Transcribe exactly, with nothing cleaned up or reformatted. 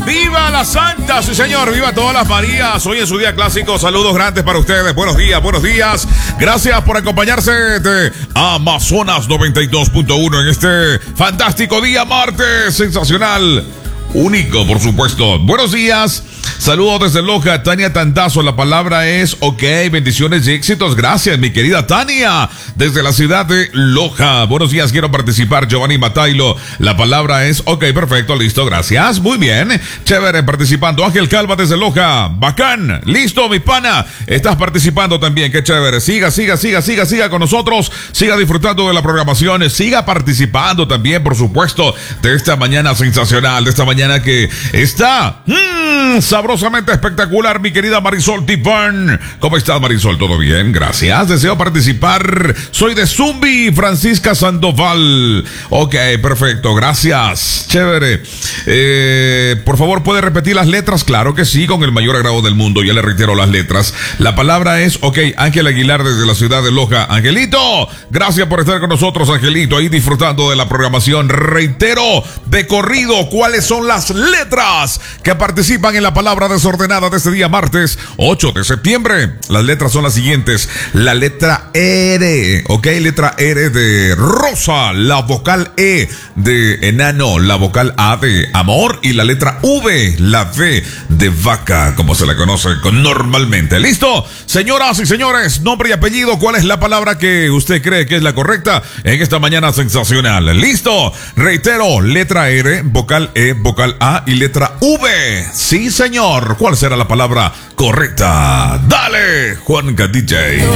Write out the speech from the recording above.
¡Viva la Santa! Sí, señor, viva todas las Marías. Hoy en su día clásico, saludos grandes para ustedes. Buenos días, buenos días. Gracias por acompañarse de Amazonas noventa y dos punto uno en este fantástico día martes. Sensacional. Único, por supuesto. Buenos días. Saludos desde Loja, Tania Tandazo. La palabra es ok, bendiciones y éxitos. Gracias, mi querida Tania, desde la ciudad de Loja. Buenos días, quiero participar, Giovanni Matailo. La palabra es ok, perfecto, listo, gracias. Muy bien, chévere, participando. Ángel Calva desde Loja, bacán, listo, mi pana. Estás participando también, qué chévere. Siga, siga, siga, siga, siga con nosotros. Siga disfrutando de la programación. Siga participando también, por supuesto, de esta mañana sensacional, de esta mañana que está... Mmm, sabrosamente espectacular, mi querida Marisol Tipán. ¿Cómo estás, Marisol? ¿Todo bien? Gracias. Deseo participar. Soy de Zumbi, Francisca Sandoval. Ok, perfecto. Gracias. Chévere. Eh, por favor, ¿puede repetir las letras? Claro que sí, con el mayor agrado del mundo. Ya le reitero las letras. La palabra es, ok, Ángel Aguilar desde la ciudad de Loja. Angelito, gracias por estar con nosotros, Angelito, ahí disfrutando de la programación. Reitero de corrido cuáles son las letras que participan en la palabra desordenada de este día martes ocho de septiembre. Las letras son las siguientes. La letra R, ok, letra R de rosa, la vocal E de enano, la vocal A de amor y la letra V, la V de vaca, como se la conoce normalmente. ¿Listo? Señoras y señores, nombre y apellido, ¿cuál es la palabra que usted cree que es la correcta en esta mañana sensacional? ¿Listo? Reitero, letra R, vocal E, vocal A y letra V. Sí, señor. ¿Cuál será la palabra correcta? Dale, Juanca D J.